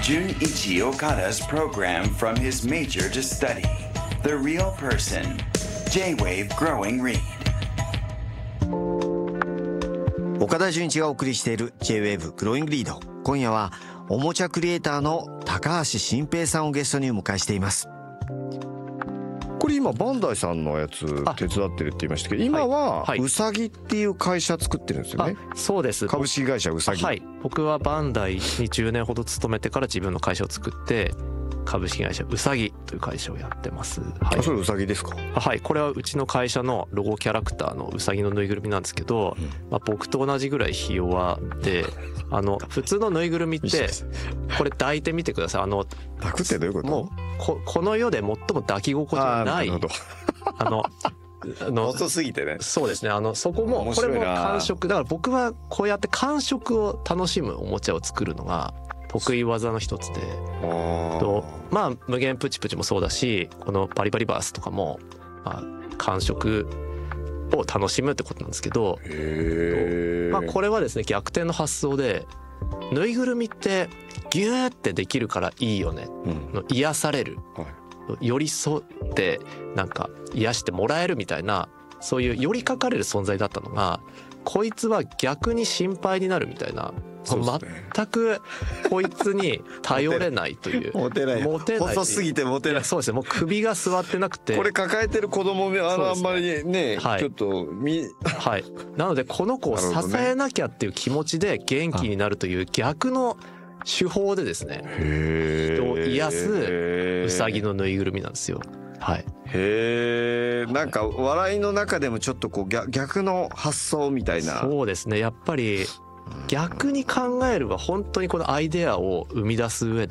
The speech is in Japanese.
Junichi Okada's program from his major to study. The Real Person. J-Wave Growing Read. 岡田准一がお送りしている J-Wave Growing Read。今夜はおもちゃクリエイターの高橋新平さんをゲストにお迎えしています。これ今バンダイさんのやつ手伝ってるって言いましたけど、今はうさぎっていう会社作ってるんですよね。 そうです。 株式会社うさぎ。 はい。僕はバンダイに10年ほど勤めてから自分の会社を作って株式会社うさぎという会社をやってます。はい。 それうさぎですか？ はい。これはうちの会社のロゴキャラクターのうさぎのぬいぐるみなんですけど、僕と同じぐらいひ弱で、普通のぬいぐるみってこれ抱いてみてください。 抱くってどういうこと？ もうこの世で最も抱き心地がない。 遅すぎてね。 そうですね。そこもこれも感触だから、僕はこうやって感触を楽しむおもちゃを作るのが得意技の一つで、無限プチプチもそうだし、このバリバリバースとかも、感触を楽しむってことなんですけど、これはですね逆転の発想で、ぬいぐるみってギューってできるからいいよね、癒される、寄り添ってなんか癒してもらえるみたいな、そういう寄りかかれる存在だったのが、こいつは逆に心配になるみたいな、全くこいつに頼れないというモテない細すぎてモテない。 そうですね。もう首が座ってなくて、 これ抱えてる子供あんまりね、ちょっとはい。なのでこの子を支えなきゃっていう気持ちで元気になるという逆の手法でですね、人を癒すうさぎのぬいぐるみなんですよ。はい。 なんか笑いの中でもちょっとこう逆の発想みたいな。 そうですね。やっぱり逆に考えるは本当にこのアイデアを生み出す上